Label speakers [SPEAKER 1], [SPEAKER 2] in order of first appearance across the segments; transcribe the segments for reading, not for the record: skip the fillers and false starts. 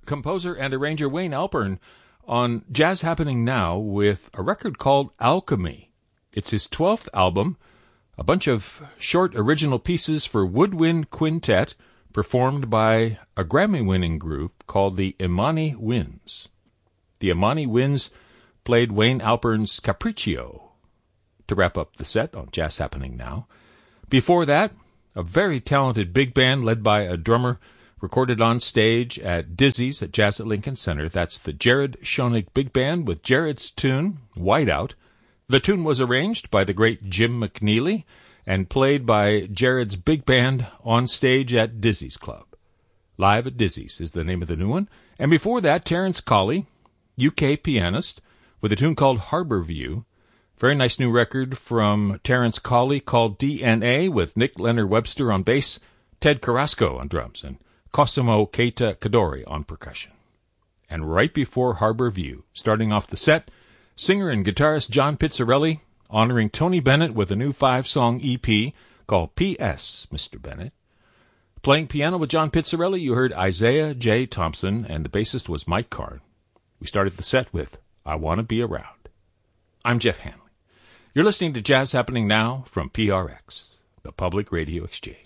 [SPEAKER 1] composer and arranger Wayne Alpern on Jazz Happening Now with a record called Alchemy. It's his 12th album, a bunch of short original pieces for woodwind quintet performed by a Grammy-winning group called the Imani Winds. The Imani Winds played Wayne Alpern's Capriccio to wrap up the set on Jazz Happening Now. Before that, a very talented big band led by a drummer recorded on stage at Dizzy's at Jazz at Lincoln Center. That's the Jared Schoenig Big Band with Jared's tune, Whiteout. The tune was arranged by the great Jim McNeely and played by Jared's big band on stage at Dizzy's Club. Live at Dizzy's is the name of the new one. And before that, Terence Colley, UK pianist, with a tune called Harbor View. Very nice new record from Terence Colley called DNA with Nick Leonard Webster on bass, Ted Carrasco on drums, and Cosimo Keita Kadori on percussion. And right before Harbor View, starting off the set, singer and guitarist John Pizzarelli honoring Tony Bennett with a new 5-song EP called P.S., Mr. Bennett. Playing piano with John Pizzarelli, you heard Isaiah J. Thompson, and the bassist was Mike Karn. We started the set with I Want to Be Around. I'm Jeff Hanley. You're listening to Jazz Happening Now from PRX, the Public Radio Exchange.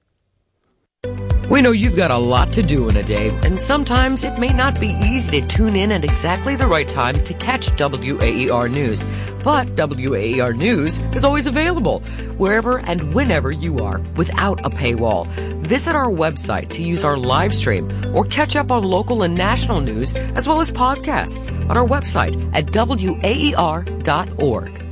[SPEAKER 2] We know you've got a lot to do in a day, and sometimes it may not be easy to tune in at exactly the right time to catch WAER News. But WAER News is always available, wherever and whenever you are, without a paywall. Visit our website to use our live stream, or catch up on local and national news, as well as podcasts on our website at WAER.org.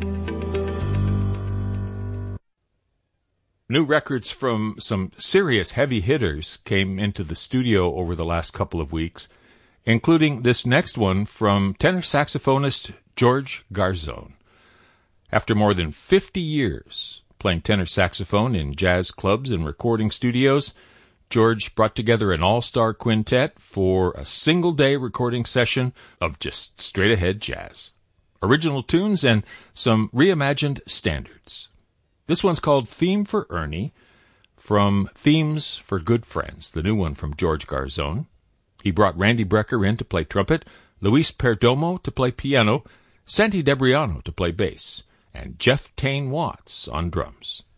[SPEAKER 1] New records from some serious heavy hitters came into the studio over the last couple of weeks, including this next one from tenor saxophonist George Garzone. After more than 50 years playing tenor saxophone in jazz clubs and recording studios, George brought together an all-star quintet for a single-day recording session of just straight-ahead jazz, original tunes, and some reimagined standards. This one's called Theme for Ernie, from Themes for Good Friends, the new one from George Garzone. He brought Randy Brecker in to play trumpet, Luis Perdomo to play piano, Santi Debriano to play bass, and Jeff Tane Watts on drums.